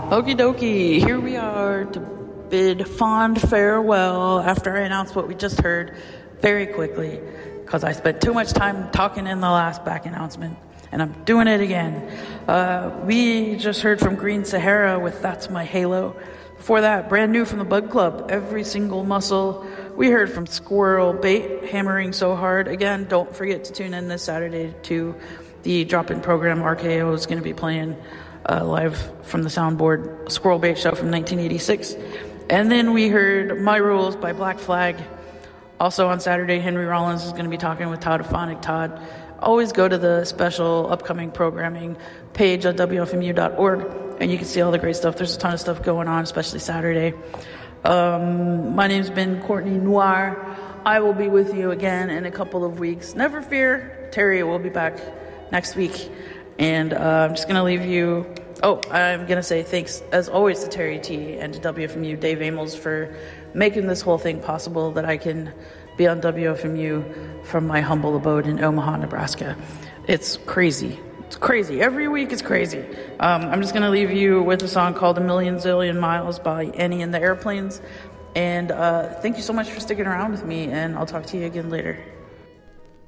Okie dokie, here we are to bid fond farewell after I announce what we just heard very quickly, because I spent too much time talking in the last back announcement, and I'm doing it again. We just heard from Green Sahara with That's My Halo. Before that, brand new from the Bug Club, Every Single Muscle. We heard from Squirrel Bait, Hammering So Hard. Again, don't forget to tune in this Saturday to the drop-in program. RKO is going to be playing live from the soundboard Squirrel Bait show from 1986. And then we heard My Rules by Black Flag. Also on Saturday, Henry Rollins is going to be talking with Toddophonic Todd. Always go to the special upcoming programming page at WFMU.org, and you can see all the great stuff. There's a ton of stuff going on, especially Saturday. My name's been Courtney Noir. I will be with you again in a couple of weeks. Never fear, Terry will be back next week. And I'm just going to leave you... Oh, I'm going to say thanks, as always, to Terry T. and to WFMU, Dave Amos, for making this whole thing possible, that I can be on WFMU from my humble abode in Omaha, Nebraska. It's crazy. It's crazy. Every week it's crazy. I'm just going to leave you with a song called A Million Zillion Miles by Annie and the Airplanes. And thank you so much for sticking around with me, and I'll talk to you again later.